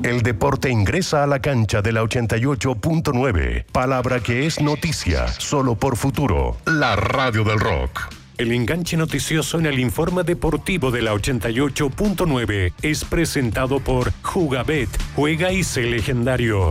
El deporte ingresa a la cancha de la 88.9. Palabra que es noticia, solo por Futuro, la radio del rock. El enganche noticioso en el informe deportivo de la 88.9 es presentado por Jugabet. Juega y sé legendario.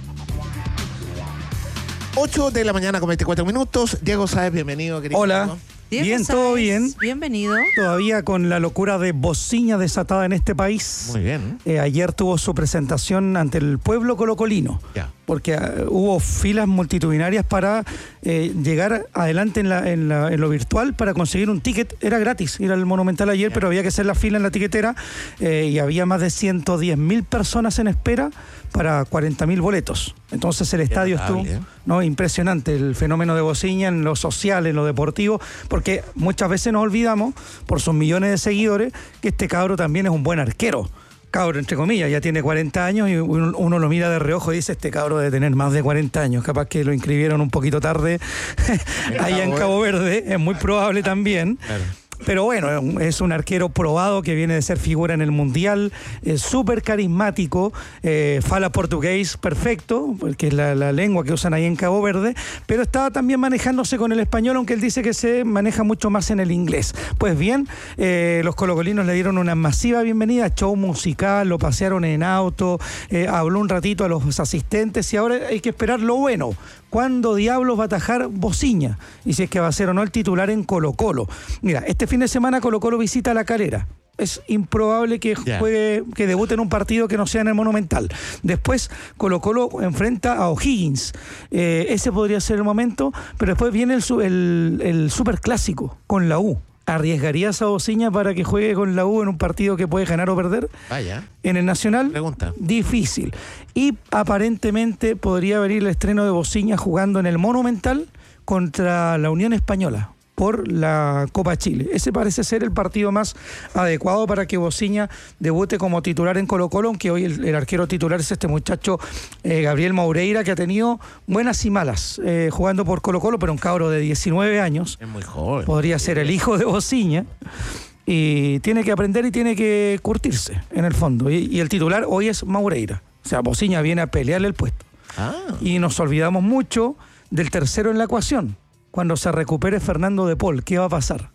8 de la mañana con 24 minutos. Diego Sáez, bienvenido, querido. Hola. Diego Bien, Sáez, todo bien. Bienvenido. Todavía con la locura de bociña desatada en este país. Muy bien. Ayer tuvo su presentación ante el pueblo colocolino. Ya. Porque hubo filas multitudinarias para llegar adelante en lo virtual para conseguir un ticket. Era gratis ir al Monumental ayer, pero había que hacer la fila en la tiquetera y había más de 110.000 personas en espera para 40.000 boletos. Entonces el estadio estuvo impresionante, el fenómeno de bociña en lo social, en lo deportivo, porque muchas veces nos olvidamos, por sus millones de seguidores, que este cabro también es un buen arquero. Cabro, entre comillas, ya tiene 40 años y uno lo mira de reojo y dice, este cabro debe tener más de 40 años, capaz que lo inscribieron un poquito tarde allá en Cabo Verde, es muy probable también. Claro. Pero bueno, es un arquero probado que viene de ser figura en el Mundial, es súper carismático, fala portugués perfecto, porque es la lengua que usan ahí en Cabo Verde, pero estaba también manejándose con el español, aunque él dice que se maneja mucho más en el inglés. Pues bien, los colocolinos le dieron una masiva bienvenida, show musical, lo pasearon en auto, habló un ratito a los asistentes y ahora hay que esperar lo bueno. ¿Cuándo diablos va a atajar bociña? Y si es que va a ser o no el titular en Colo-Colo. Mira, este fin de semana Colo-Colo visita La Calera. Es improbable que juegue, que debute en un partido que no sea en el Monumental. Después Colo-Colo enfrenta a O'Higgins. Ese podría ser el momento, pero después viene el superclásico con la U. ¿Arriesgarías a bociña para que juegue con la U en un partido que puede ganar o perder? Vaya. En el Nacional, pregunta. Difícil. Y aparentemente podría venir el estreno de bociña jugando en el Monumental contra la Unión Española por la Copa Chile. Ese parece ser el partido más adecuado para que bociña debute como titular en Colo-Colo, aunque hoy el arquero titular es este muchacho Gabriel Moureira, que ha tenido buenas y malas jugando por Colo-Colo, pero un cabro de 19 años. Es muy joven. Podría ser el hijo de bociña. Y tiene que aprender y tiene que curtirse, en el fondo. Y el titular hoy es Moureira. O sea, bociña viene a pelearle el puesto. Y nos olvidamos mucho del tercero en la ecuación. Cuando se recupere Fernando de Paul, ¿qué va a pasar?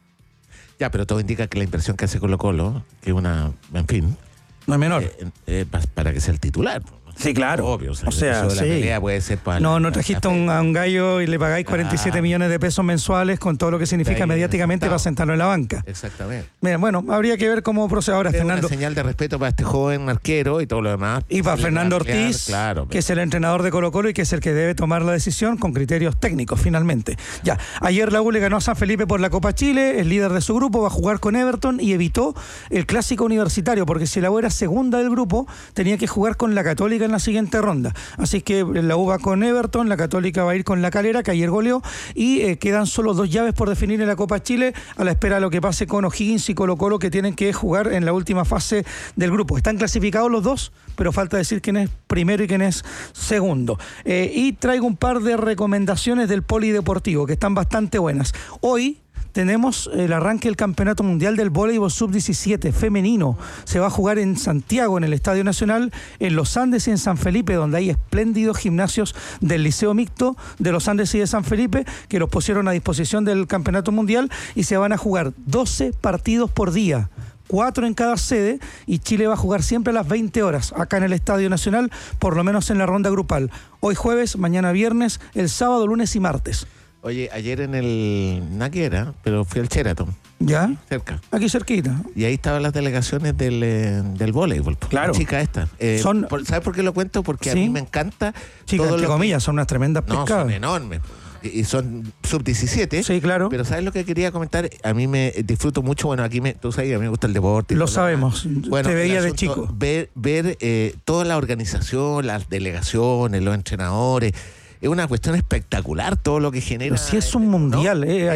Ya, pero todo indica que la inversión que hace Colo-Colo, que una, en fin... No es menor. Para que sea el titular. Sí, claro. Obvio. O sea, eso de la pelea puede ser para... No trajiste a un gallo y le pagáis 47 millones de pesos mensuales con todo lo que significa mediáticamente para sentarlo en la banca. Exactamente. Mira, bueno, habría que ver cómo procede ahora Fernando. Una señal de respeto para este joven arquero y todo lo demás. Y para Fernando Ortiz, que es el entrenador de Colo-Colo y que es el que debe tomar la decisión con criterios técnicos, finalmente. Ya, ayer la U le ganó a San Felipe por la Copa Chile, el líder de su grupo va a jugar con Everton y evitó el clásico universitario, porque si la U era segunda del grupo, tenía que jugar con la Católica en la siguiente ronda. Así que la U va con Everton, la Católica va a ir con La Calera, que ayer goleó, y quedan solo 2 llaves por definir en la Copa Chile, a la espera de lo que pase con O'Higgins y Colo-Colo, que tienen que jugar en la última fase del grupo. Están clasificados los dos, pero falta decir quién es primero y quién es segundo. Y traigo un par de recomendaciones del polideportivo, que están bastante buenas. Hoy tenemos el arranque del Campeonato Mundial del Voleibol Sub-17 femenino. Se va a jugar en Santiago, en el Estadio Nacional, en Los Andes y en San Felipe, donde hay espléndidos gimnasios del Liceo Mixto de Los Andes y de San Felipe, que los pusieron a disposición del Campeonato Mundial, y se van a jugar 12 partidos por día. 4 en cada sede, y Chile va a jugar siempre a las 20 horas, acá en el Estadio Nacional, por lo menos en la ronda grupal. Hoy jueves, mañana viernes, el sábado, lunes y martes. Oye, ayer en el Naquera, pero fui al Sheraton. ¿Ya? Cerca. Aquí cerquita. Y ahí estaban las delegaciones del voleibol. Claro. La chica esta. ¿Sabes por qué lo cuento? Porque ¿sí? A mí me encanta. Chicas, entre comillas, son unas tremendas pescadas. No, son enormes. Y son sub-17. Sí, claro. Pero ¿sabes lo que quería comentar? A mí me disfruto mucho, bueno, tú sabes, a mí me gusta el deporte. Lo sabemos. Bueno, te veía de chico. Ver toda la organización, las delegaciones, los entrenadores. Es una cuestión espectacular todo lo que genera. Pero sí es un mundial. ¿No?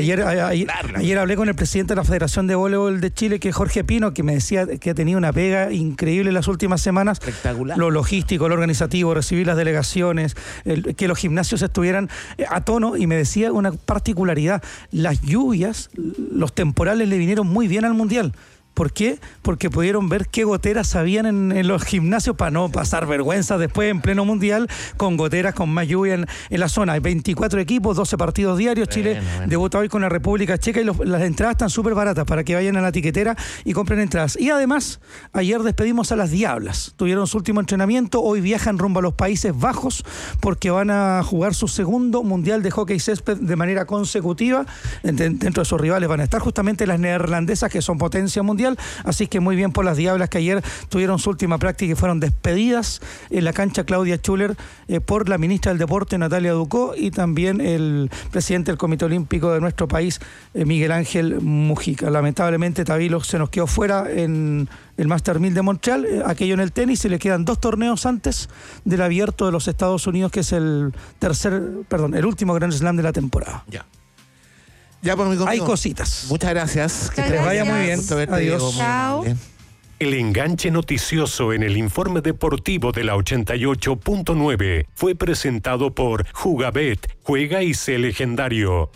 Ayer hablé con el presidente de la Federación de Voleibol de Chile, que es Jorge Pino, que me decía que ha tenido una pega increíble en las últimas semanas. Espectacular. Lo logístico, lo organizativo, recibir las delegaciones, que los gimnasios estuvieran a tono, y me decía una particularidad. Las lluvias, los temporales le vinieron muy bien al mundial, ¿Por qué? Porque pudieron ver qué goteras habían en los gimnasios para no pasar vergüenza después en pleno mundial con goteras, con más lluvia en la zona. Hay 24 equipos, 12 partidos diarios. Chile debuta hoy con la República Checa y las entradas están súper baratas para que vayan a la tiquetera y compren entradas. Y además, ayer despedimos a las Diablas. Tuvieron su último entrenamiento, hoy viajan rumbo a los Países Bajos porque van a jugar su segundo mundial de hockey césped de manera consecutiva. Dentro de sus rivales van a estar justamente las neerlandesas, que son potencia mundial, así que muy bien por las Diablas, que ayer tuvieron su última práctica y fueron despedidas en la cancha Claudia Schuller por la ministra del Deporte, Natalia Ducó, y también el presidente del Comité Olímpico de nuestro país, Miguel Ángel Mujica. Lamentablemente Tabilo se nos quedó fuera en el Master 1000 de Montreal, aquello en el tenis, y le quedan 2 torneos antes del Abierto de los Estados Unidos, que es el último Grand Slam de la temporada. Ya, pues, amigo, hay cositas. Muchas gracias. Que te vaya muy bien. Adiós. Chao. El enganche noticioso en el informe deportivo de la 88.9 fue presentado por Jugabet, juega y sé legendario.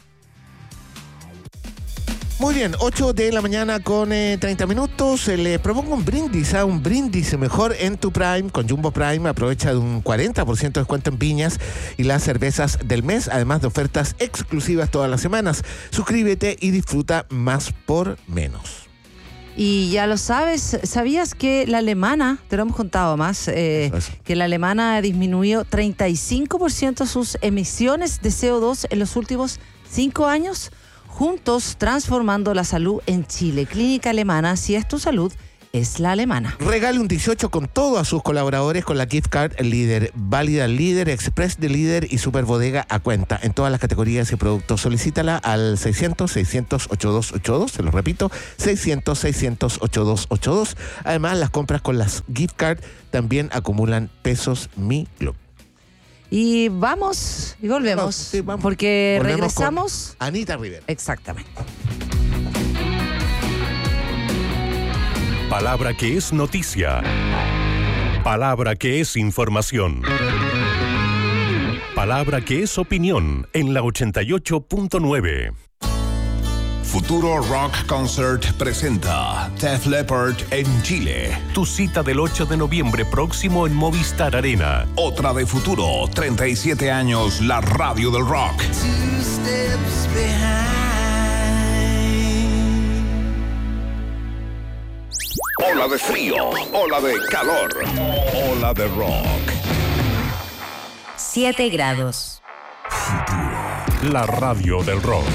Muy bien, 8 de la mañana con 30 minutos. Le propongo un brindis mejor en tu Prime. Con Jumbo Prime aprovecha de un 40% de descuento en piñas y las cervezas del mes, además de ofertas exclusivas todas las semanas. Suscríbete y disfruta más por menos. Y ya lo sabes, ¿sabías que la alemana, te lo hemos contado más, que la alemana disminuyó 35% sus emisiones de CO2 en los últimos 5 años? Juntos transformando la salud en Chile. Clínica Alemana, si es tu salud, es la alemana. Regale un 18 con todo a sus colaboradores con la gift card Líder, válida Líder, Express de Líder y Super Bodega a cuenta en todas las categorías y productos. Solicítala al 600-600-8282, se lo repito, 600-600-8282. Además, las compras con las gift card también acumulan pesos Mi Club. Y vamos y volvemos, Sí, vamos. porque Volvemos regresamos. con Anita Rivera. Exactamente. Palabra que es noticia. Palabra que es información. Palabra que es opinión en la 88.9. Futuro Rock Concert presenta Def Leppard en Chile. Tu cita del 8 de noviembre próximo en Movistar Arena. Otra de Futuro, 37 años, la radio del rock. Ola de frío, ola de calor, ola de rock. 7 grados. La radio del rock.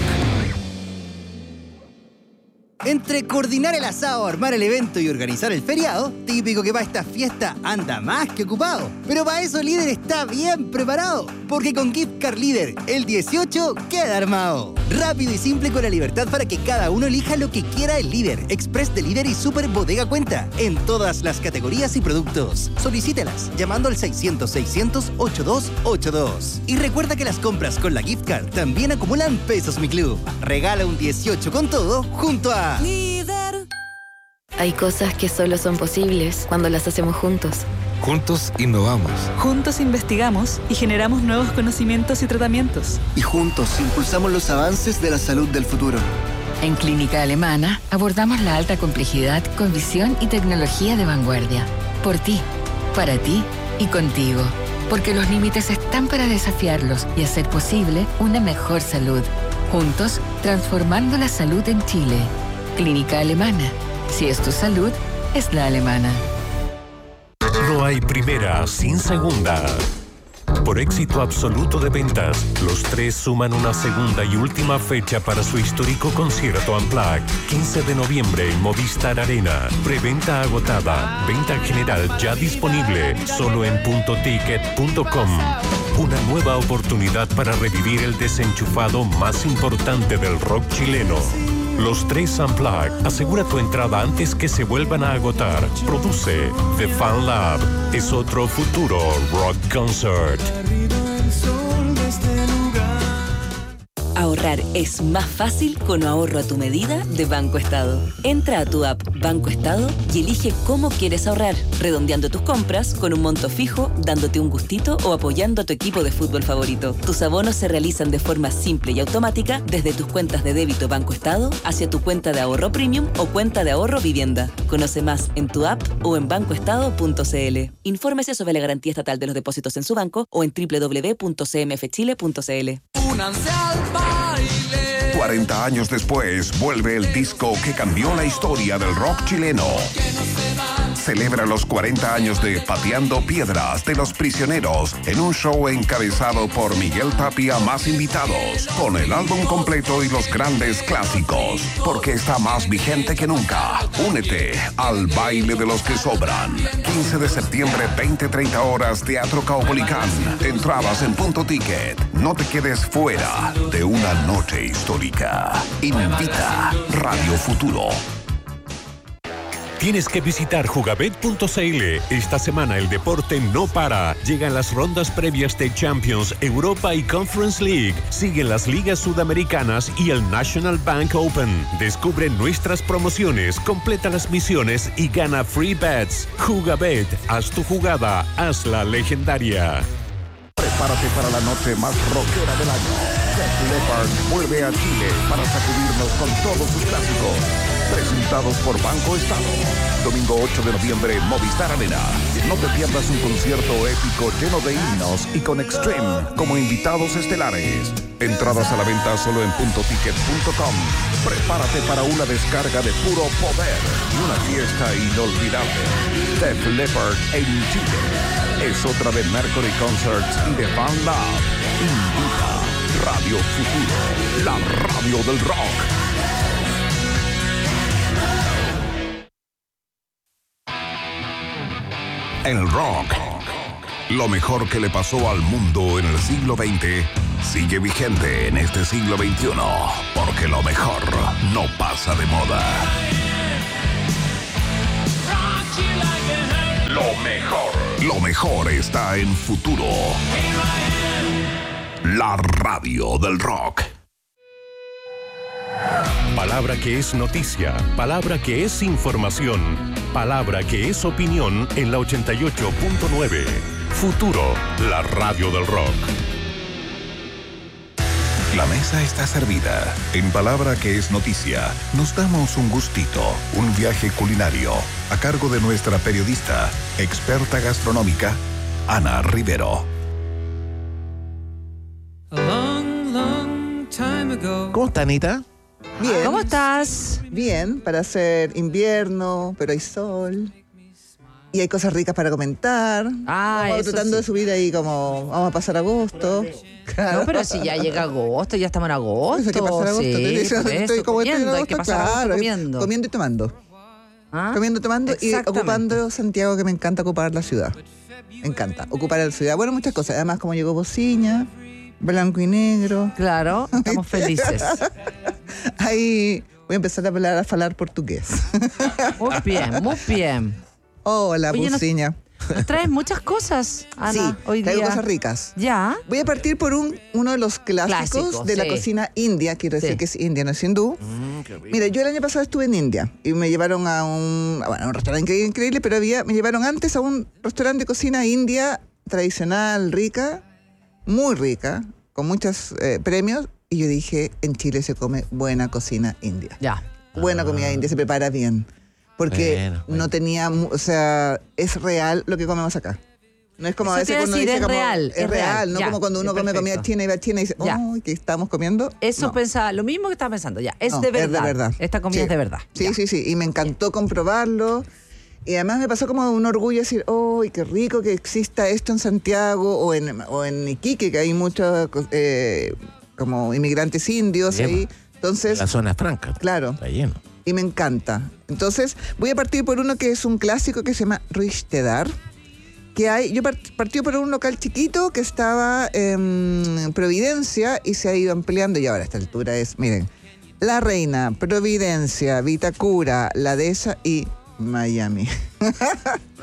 Entre coordinar el asado, armar el evento y organizar el feriado, típico que para esta fiesta anda más que ocupado. Pero para eso Líder está bien preparado, porque con Gift Card Líder, el 18 queda armado. Rápido y simple con la libertad para que cada uno elija lo que quiera el Líder, Express de Líder y Super Bodega Cuenta, en todas las categorías y productos. Solicítelas llamando al 600-600-8282. Y recuerda que las compras con la Gift Card también acumulan pesos Mi Club. Regala un 18 con todo junto a Líder. Hay cosas que solo son posibles cuando las hacemos juntos. Juntos innovamos. Juntos investigamos y generamos nuevos conocimientos y tratamientos. Y juntos impulsamos los avances de la salud del futuro. En Clínica Alemana abordamos la alta complejidad con visión y tecnología de vanguardia. Por ti, para ti y contigo. Porque los límites están para desafiarlos y hacer posible una mejor salud. Juntos, transformando la salud en Chile. Clínica Alemana. Si es tu salud, es la alemana. No hay primera sin segunda. Por éxito absoluto de ventas, los tres suman una segunda y última fecha para su histórico concierto Unplugged. 15 de noviembre en Movistar Arena. Preventa agotada. Venta general ya disponible. Solo en puntoticket.com. Una nueva oportunidad para revivir el desenchufado más importante del rock chileno. Los tres Unplugged. Asegura tu entrada antes que se vuelvan a agotar. Produce The Fan Lab. Es otro futuro rock concert. Ahorrar es más fácil con ahorro a tu medida de Banco Estado. Entra a tu app Banco Estado y elige cómo quieres ahorrar, redondeando tus compras con un monto fijo, dándote un gustito o apoyando a tu equipo de fútbol favorito. Tus abonos se realizan de forma simple y automática desde tus cuentas de débito Banco Estado hacia tu cuenta de ahorro premium o cuenta de ahorro vivienda. Conoce más en tu app o en bancoestado.cl. Infórmese sobre la garantía estatal de los depósitos en su banco o en www.cmfchile.cl. 40 años después, vuelve el disco que cambió la historia del rock chileno. Celebra los 40 años de Pateando Piedras de Los Prisioneros en un show encabezado por Miguel Tapia más invitados, con el álbum completo y los grandes clásicos, porque está más vigente que nunca. Únete al baile de los que sobran. 15 de septiembre, 20-30 horas, Teatro Caupolicán. Entradas en Punto Ticket. No te quedes fuera de una noche histórica. Invita Radio Futuro. Tienes que visitar jugabet.cl. Esta semana el deporte no para. Llegan las rondas previas de Champions, Europa y Conference League. Siguen las ligas sudamericanas y el National Bank Open. Descubre nuestras promociones, completa las misiones y gana free bets. Jugabet, haz tu jugada, hazla legendaria. Prepárate para la noche más rockera del año. Def Leppard vuelve a Chile para sacudirnos con todos sus clásicos. Presentados por Banco Estado. Domingo 8 de noviembre, Movistar Arena. No te pierdas un concierto épico lleno de himnos y con Extreme como invitados estelares. Entradas a la venta solo en puntoticket.com. Prepárate para una descarga de puro poder y una fiesta inolvidable. Def Leppard en Chile. Es otra de Mercury Concerts y de Fan Lab. Invita Radio Futuro, la radio del rock. El rock, lo mejor que le pasó al mundo en el siglo XX, sigue vigente en este siglo XXI, porque lo mejor no pasa de moda. Lo mejor está en Futuro, la radio del rock. Palabra que es noticia, palabra que es información, palabra que es opinión en la 88.9. Futuro, la radio del rock. La mesa está servida. En Palabra que es noticia, nos damos un gustito, un viaje culinario, a cargo de nuestra periodista, experta gastronómica, Ana Rivero. ¿Cómo está, Anita? Bien. ¿Cómo estás? Bien, para hacer invierno, pero hay sol. Y hay cosas ricas para comentar. Vamos tratando de subir ahí como vamos a pasar agosto. Claro. No, pero si ya llega agosto, ya estamos en agosto. Eso, ¿qué pasar agosto? Sí, estoy como comiendo, hay que pasar claro, comiendo. Comiendo y tomando. Comiendo, tomando y ocupando Santiago, que me encanta ocupar la ciudad. Me encanta ocupar la ciudad. Bueno, muchas cosas. Además, como llegó Bociña, blanco y negro. Claro, estamos felices. Ahí voy a empezar a hablar portugués. Muy bien, muy bien. Hola, Bociña. Nos traes muchas cosas, Ana, sí, hoy día. traigo cosas ricas. ¿Ya? Voy a partir por uno de los clásicos de la cocina india. Quiero decir que es india, no es hindú. Mira, yo el año pasado estuve en India y me llevaron a un restaurante increíble, pero me llevaron antes a un restaurante de cocina india tradicional, rica, muy rica, con muchos premios. Y yo dije, en Chile se come buena cocina india. Ya. Buena comida india, se prepara bien. Porque no tenía, o sea, es real lo que comemos acá. No es como a veces cuando dice es como, real, es real, no ya, como cuando uno come comida china y va a China y dice, ¡ay, ¿qué estamos comiendo? Eso no. pensaba, lo mismo que estaba pensando, ya, es No, de verdad. es de verdad. Esta comida es de verdad. Sí, sí, y me encantó comprobarlo. Y además me pasó como un orgullo decir, ¡ay, qué rico que exista esto en Santiago o en Iquique, que hay muchos como inmigrantes indios ahí. Entonces, la zona franca. Claro. Está lleno. Y me encanta. Entonces, voy a partir por uno que es un clásico que se llama Rishtedar. Yo partí por un local chiquito que estaba en Providencia y se ha ido ampliando. Y ahora a esta altura es, miren, La Reina, Providencia, Vitacura, La Dehesa y Miami.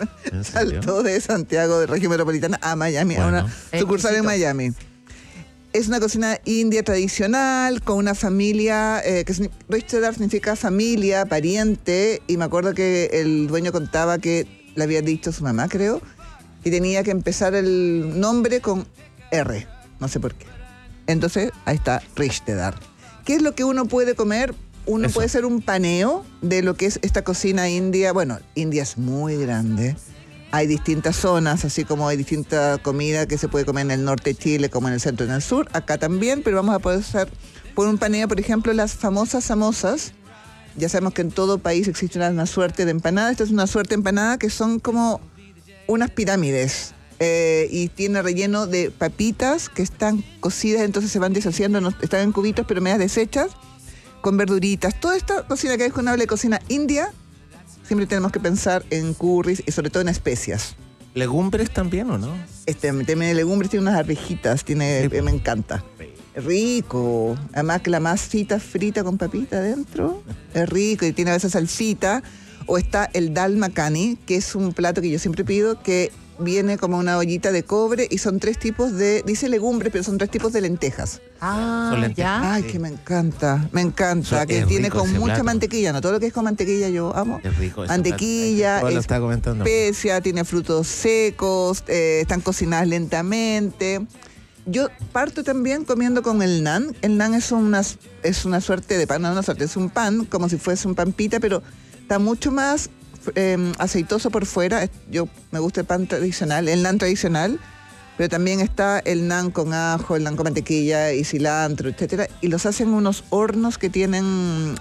Saltó de Santiago, de región metropolitana, a Miami, a una sucursal en Miami. Es una cocina india tradicional, con una familia, Rishtedar significa familia, pariente, y me acuerdo que el dueño contaba que le había dicho a su mamá, creo, que tenía que empezar el nombre con R, no sé por qué. Entonces, ahí está Rishtedar. ¿Qué es lo que uno puede comer? Uno puede hacer un paneo de lo que es esta cocina india. Bueno, India es muy grande. Hay distintas zonas, así como hay distinta comida que se puede comer en el norte de Chile, como en el centro y en el sur, acá también, pero vamos a poder hacer por un paneo, por ejemplo, las famosas samosas. Ya sabemos que en todo país existe una suerte de empanada. Esta es una suerte de empanada que son como unas pirámides y tiene relleno de papitas que están cocidas, entonces se van deshaciendo, están en cubitos pero medias deshechas, con verduritas. Toda esta cocina que es cuando habla de cocina india, siempre tenemos que pensar en curries y sobre todo en especias. ¿Legumbres también o no? Tiene legumbres, tiene unas arvejitas, me encanta. Es rico. Además que la masita frita con papita adentro, es rico y tiene a veces salsita. O está el dal makhani, que es un plato que yo siempre pido, que viene como una ollita de cobre y son 3 tipos de, dice legumbres, pero son 3 tipos de lentejas. Ya. Ay, que me encanta, que tiene con mucha plato. Mantequilla, no todo lo que es con mantequilla yo amo. Es rico. Mantequilla, especia, tiene frutos secos, están cocinadas lentamente. Yo parto también comiendo con el naan. El naan es una suerte de pan, no una suerte, es un pan, como si fuese un pan pita, pero está mucho más aceitoso por fuera. Yo me gusta el pan tradicional, el naan tradicional, pero también está el naan con ajo, el naan con mantequilla y cilantro, etcétera, y los hacen unos hornos que tienen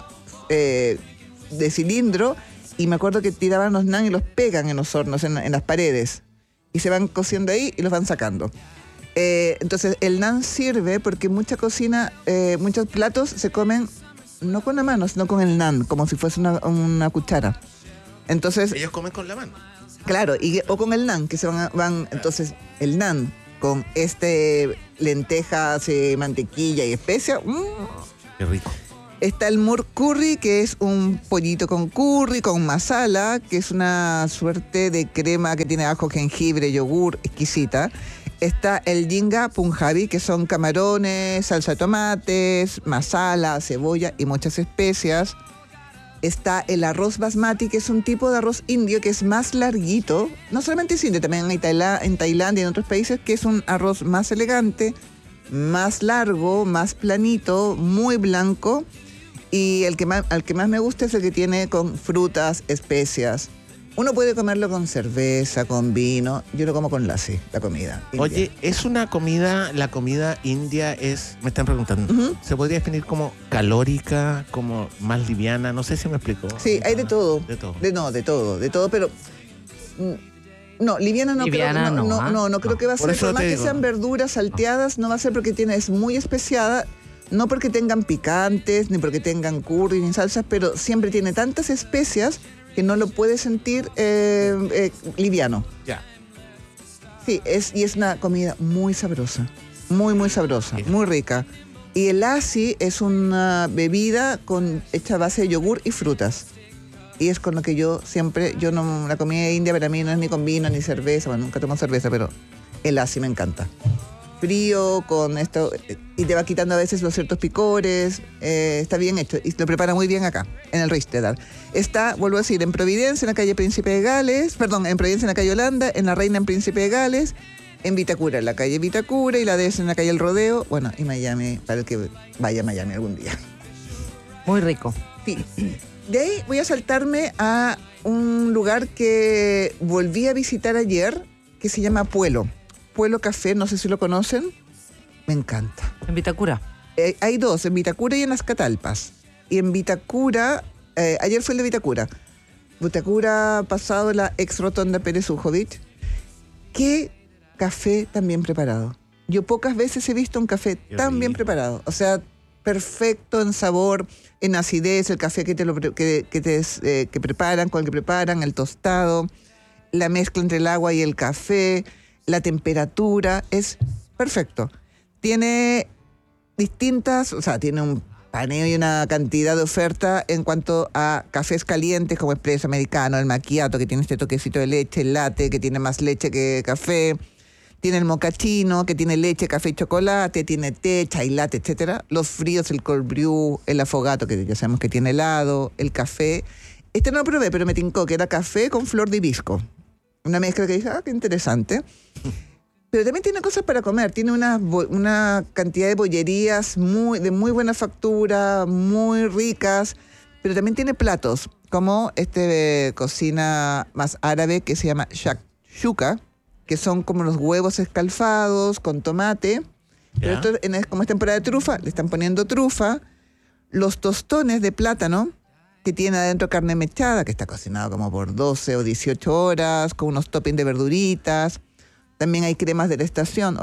de cilindro, y me acuerdo que tiraban los naan y los pegan en los hornos, en las paredes, y se van cociendo ahí y los van sacando. Entonces el naan sirve porque mucha cocina, muchos platos se comen no con la mano, sino con el naan, como si fuese una cuchara. Entonces, ellos comen con la mano. Claro, o con el naan, que se van entonces el naan con lentejas, mantequilla y especia. Qué rico. Está el mur curry, que es un pollito con curry, con masala, que es una suerte de crema que tiene ajo, jengibre, yogur, exquisita. Está el jinga punjabi, que son camarones, salsa de tomates, masala, cebolla y muchas especias. Está el arroz basmati, que es un tipo de arroz indio que es más larguito. No solamente es indio, también en Tailandia y en otros países, que es un arroz más elegante, más largo, más planito, muy blanco. Y al que más me gusta es el que tiene con frutas, especias. Uno puede comerlo con cerveza, con vino. Yo lo como con lassi, la comida india. Oye, es una comida, la comida india es, me están preguntando, ¿se podría definir como calórica, como más liviana? No sé si me explico. Sí, hay de todo. De todo. De todo, pero... No, liviana no creo que va a ser. Por más que sean verduras salteadas, no va a ser porque es muy especiada. No porque tengan picantes, ni porque tengan curry, ni salsas, pero siempre tiene tantas especias que no lo puedes sentir liviano. Ya. Sí, es una comida muy sabrosa, muy sabrosa, muy rica. Y el lassi es una bebida hecha a base de yogur y frutas. Y es con lo que la comida india para mí no es ni con vino ni cerveza, bueno, nunca tomo cerveza, pero el lassi me encanta. Frío, con esto, y te va quitando a veces los ciertos picores, está bien hecho, y lo prepara muy bien acá, en el Rishtedar. Está, vuelvo a decir, en Providencia, en la calle Príncipe de Gales, en Providencia, en la calle Holanda, en La Reina, en Príncipe de Gales, en Vitacura, en la calle Vitacura, y la DS en la calle El Rodeo, bueno, y Miami, para el que vaya a Miami algún día. Muy rico. Sí. De ahí voy a saltarme a un lugar que volví a visitar ayer, que se llama Puelo Café, no sé si lo conocen. Me encanta. ¿En Vitacura? Hay 2, en Vitacura y en Las Catalpas. Y en Vitacura, ayer fue el de Vitacura. Vitacura pasado la ex rotonda Pérez Ujovic. ¿Qué café tan bien preparado? Yo pocas veces he visto un café tan bien preparado. O sea, perfecto en sabor, en acidez, el café que preparan, con el que preparan, el tostado, la mezcla entre el agua y el café, la temperatura, es perfecto. Tiene tiene un paneo y una cantidad de oferta en cuanto a cafés calientes como expreso americano, el macchiato, que tiene este toquecito de leche, el latte, que tiene más leche que café, Tiene el mochaccino, que tiene leche, café y chocolate, tiene té, chai latte, etcétera. Los fríos, el cold brew, el affogato, que ya sabemos que tiene helado, el café. Este no lo probé, pero me tincó, que era café con flor de hibisco. Una mezcla que dije, qué interesante. Pero también tiene cosas para comer. Tiene una cantidad de bollerías de muy buena factura, muy ricas. Pero también tiene platos, como cocina más árabe que se llama shakshuka, que son como los huevos escalfados con tomate. Pero esto, como es temporada de trufa, le están poniendo trufa. Los tostones de plátano, que tiene adentro carne mechada, que está cocinado como por 12 o 18 horas, con unos toppings de verduritas. También hay cremas de la estación.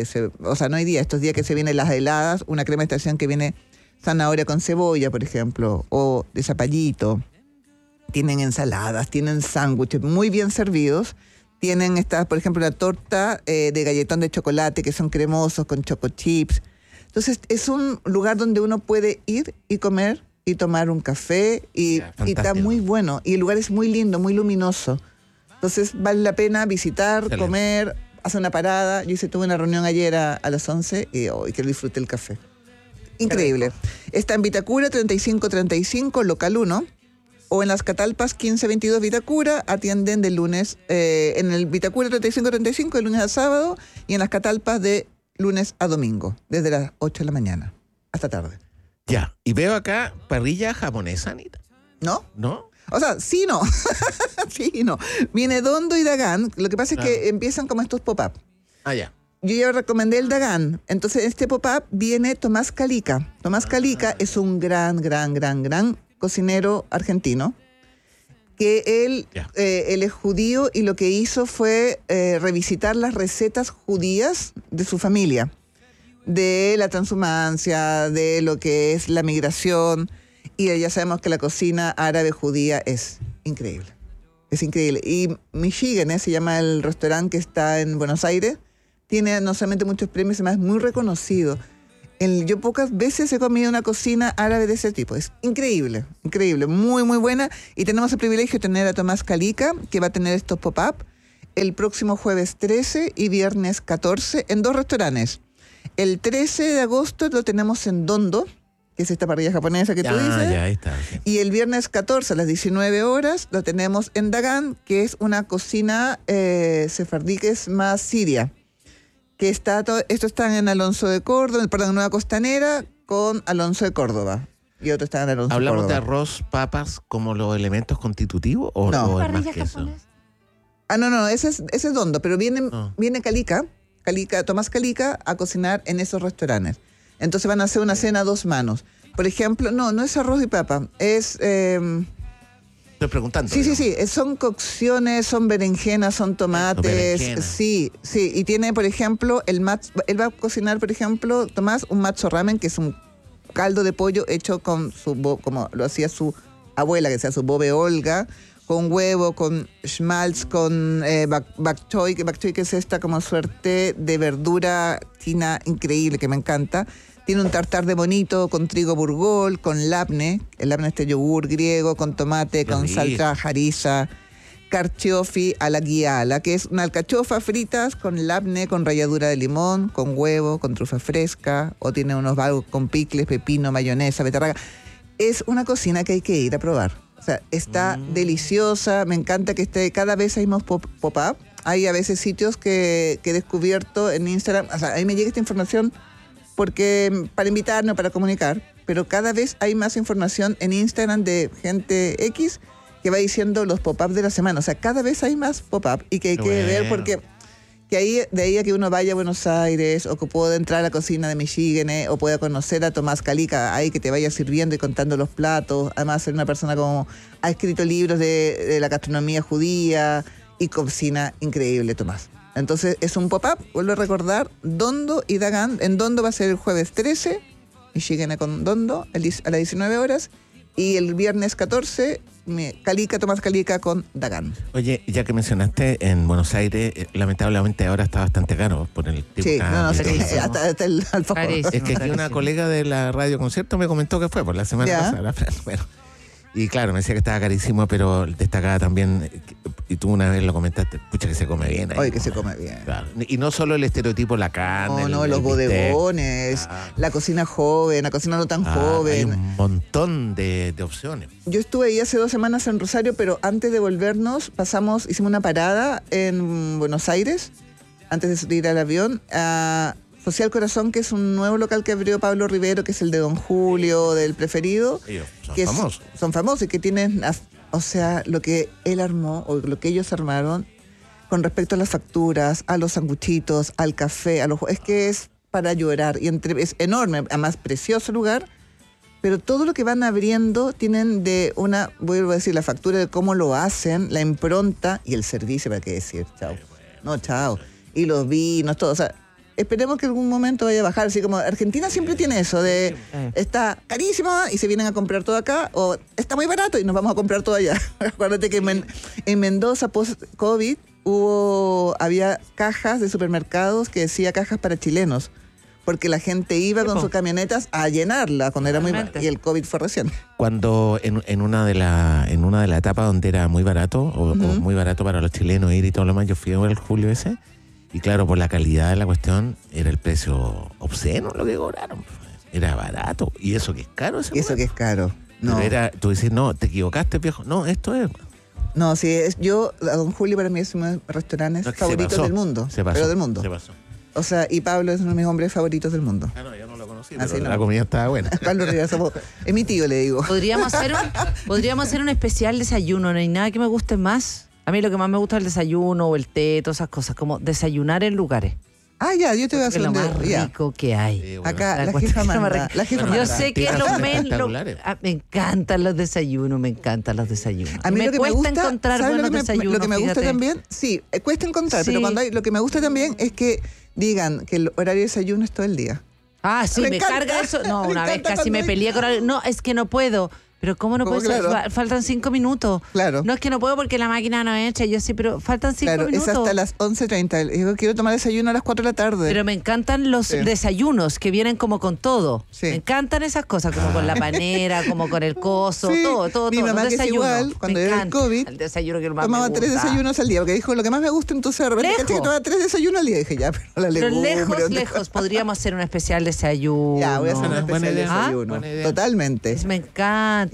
Estos días que se vienen las heladas, una crema de estación que viene zanahoria con cebolla, por ejemplo, o de zapallito. Tienen ensaladas, tienen sándwiches muy bien servidos. Tienen por ejemplo, la torta de galletón de chocolate, que son cremosos con choco chips. Entonces, es un lugar donde uno puede ir y comer y tomar un café y está muy bueno. Y el lugar es muy lindo, muy luminoso. Entonces, vale la pena visitar, comer, hacer una parada. Yo tuve una reunión ayer a las 11 y hoy que disfruté el café. Increíble. Está en Vitacura 3535, local 1. O en las Catalpas 1522 Vitacura, atienden de lunes, en el Vitacura 3535 de lunes a sábado y en las Catalpas de lunes a domingo, desde las 8 de la mañana hasta tarde. Ya, y veo acá parrilla japonesa, Anita. ¿No? ¿No? O sea, sí, no. Sí, no. Viene Dondo y Dagan. Lo que pasa es que empiezan como estos pop-up. Ya. Yo ya recomendé el Dagan. Entonces, este pop-up viene Tomás Calica. Tomás Calica es un gran cocinero argentino, que él es judío y lo que hizo fue revisitar las recetas judías de su familia, de la transhumancia, de lo que es la migración, y ya sabemos que la cocina árabe judía es increíble. Es increíble. Y Michigan, se llama el restaurante que está en Buenos Aires, tiene no solamente muchos premios, además es muy reconocido. Yo pocas veces he comido una cocina árabe de ese tipo. Es increíble, muy, muy buena. Y tenemos el privilegio de tener a Tomás Calica, que va a tener estos pop-up el próximo jueves 13 y viernes 14 en 2 restaurantes. El 13 de agosto lo tenemos en Dondo, que es esta parrilla japonesa que tú dices. Ya, ahí está. Okay. Y el viernes 14 a las 19 horas lo tenemos en Dagan, que es una cocina sefardí, que es más siria. Que esto está en Alonso de Córdoba, Nueva Costanera, con Alonso de Córdoba. Y otro está en Alonso de Córdoba. ¿Hablamos de arroz, papas como los elementos constitutivos o no? ¿O es más que eso? No, ese es Dondo, pero viene Calica, Tomás Calica, a cocinar en esos restaurantes. Entonces van a hacer una cena a 2 manos. Por ejemplo, no es arroz y papa, es... Estoy preguntando. Sí, son cocciones, son berenjenas, son tomates. Sí. Y tiene, por ejemplo, él va a cocinar, por ejemplo, Tomás, un matzo ramen, que es un caldo de pollo hecho con como lo hacía su abuela, que sea su bobe Olga, con huevo, con schmaltz, con bak choy, que es esta como suerte de verdura china increíble, que me encanta. Tiene un tartar de bonito con trigo burgol, con labne, el labne yogur griego, con tomate, con salsa harissa, carciofi a la guiala, que es una alcachofa fritas con labne, con ralladura de limón, con huevo, con trufa fresca, o tiene unos bagos con picles, pepino, mayonesa, beterraga. Es una cocina que hay que ir a probar. O sea, está deliciosa, me encanta que cada vez hay más pop-up. Hay a veces sitios que he descubierto en Instagram, o sea, a mí me llega esta información para invitarnos, para comunicar, pero cada vez hay más información en Instagram de gente X que va diciendo los pop-up de la semana. O sea, cada vez hay más pop-up y que hay que ver, porque de ahí a que uno vaya a Buenos Aires o que pueda entrar a la cocina de Michigan o pueda conocer a Tomás Calica, ahí que te vaya sirviendo y contando los platos. Además, ser una persona como ha escrito libros de la gastronomía judía y cocina increíble, Tomás. Entonces es un pop-up, vuelvo a recordar, Dondo y Dagan. En Dondo va a ser el jueves 13, Michigan con Dondo, a las 19 horas, y el viernes 14, Tomás Calica con Dagan. Oye, ya que mencionaste en Buenos Aires, lamentablemente ahora está bastante caro por el tipo de cambio. Sí, hasta el alfajor. Es que aquí una colega de la Radio Concierto me comentó que fue por la semana pasada. Bueno. Y claro, me decía que estaba carísimo, pero destacaba también, y tú una vez lo comentaste, pucha que se come bien ahí. Oye, que se come bien. Claro. Y no solo el estereotipo, la carne. Los bodegones, la cocina joven, la cocina no tan joven. Hay un montón de opciones. Yo estuve ahí hace 2 semanas en Rosario, pero antes de volvernos, hicimos una parada en Buenos Aires, antes de subir al avión, a Social Corazón, que es un nuevo local que abrió Pablo Rivero, que es el de Don Julio, del Preferido. Ellos son que famosos. Son famosos y que tienen, o sea, lo que él armó, o lo que ellos armaron, con respecto a las facturas, a los sanguchitos, al café, es que es para llorar. Y es enorme, además precioso lugar, pero todo lo que van abriendo tienen vuelvo a decir, la factura de cómo lo hacen, la impronta y el servicio, ¿para qué decir? Chao. No, chao. Y los vinos, todo, o sea, esperemos que algún momento vaya a bajar, así como Argentina siempre tiene eso de está carísimo y se vienen a comprar todo acá, o está muy barato y nos vamos a comprar todo allá. Acuérdate que en Mendoza post-COVID había cajas de supermercados que decía cajas para chilenos, porque la gente iba con sus camionetas a llenarla cuando era muy barato, y el COVID fue recién. Cuando en una de las etapas donde era muy barato, o muy barato para los chilenos ir y todo lo más, yo fui a ver el julio ese. Y claro, por la calidad de la cuestión, era el precio obsceno lo que cobraron. Era barato. Y eso que es caro. Y eso que es caro. No. Pero tú dices, no, te equivocaste, viejo. No, esto es... No, sí, a Don Julio para mí es uno de mis restaurantes favoritos del mundo. Pero del mundo. Se pasó. O sea, y Pablo es uno de mis hombres favoritos del mundo. Ah, no, yo no lo conocí, pero la comida estaba buena. Pablo Rivera, es mi tío, le digo. Podríamos hacer un especial desayuno, no hay nada que me guste más. A mí lo que más me gusta es el desayuno o el té, todas esas cosas, como desayunar en lugares. Ah, ya, yo te voy a hacer lo más rico que hay. Sí, bueno. Acá, la jefa manda. Yo sé que me encantan los desayunos, A mí lo que me gusta, encontrar buenos desayunos. Lo que me gusta también, sí, cuesta encontrar, pero lo que me gusta también es que digan que el horario de desayuno es todo el día. Ah, sí, me carga eso. No, una vez casi me peleé con alguien. No, es que no puedo. Pero ¿cómo no puedo? Claro. Faltan 5 minutos. Claro. No es que no puedo porque la máquina no es hecha. Yo sí, pero faltan 5 minutos. Claro, es hasta las 11:30. Digo, quiero tomar desayuno a las 4 de la tarde. Pero me encantan los desayunos que vienen como con todo. Sí. Me encantan esas cosas, como con la panera, como con el coso, todo. Mi mamá, que es igual, cuando era el COVID, el desayuno que más tomaba me 3 desayunos al día, porque dijo, lo que más me gusta, entonces de repente que tomaba 3 desayunos al día. Dije, ya, pero la legumbre. Pero lejos, podríamos hacer un especial desayuno. Ya, voy a hacer un especial desayuno. Totalmente. Me encanta.